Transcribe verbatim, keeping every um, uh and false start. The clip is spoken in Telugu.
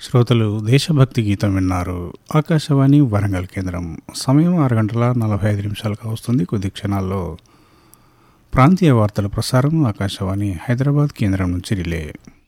శ్రోతలు దేశభక్తి గీతం విన్నారు. ఆకాశవాణి వరంగల్ కేంద్రం. సమయం ఆరు గంటల నలభై ఐదు నిమిషాలుగా వస్తుంది. కొద్ది క్షణాల్లో ప్రాంతీయ వార్తల ప్రసారం ఆకాశవాణి హైదరాబాద్ కేంద్రం నుంచి రిలే.